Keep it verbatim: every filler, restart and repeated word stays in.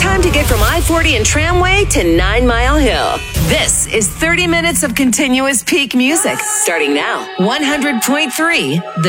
time to get from I forty and Tramway to Nine Mile Hill. This is thirty minutes of continuous peak music. Starting now, one hundred point three The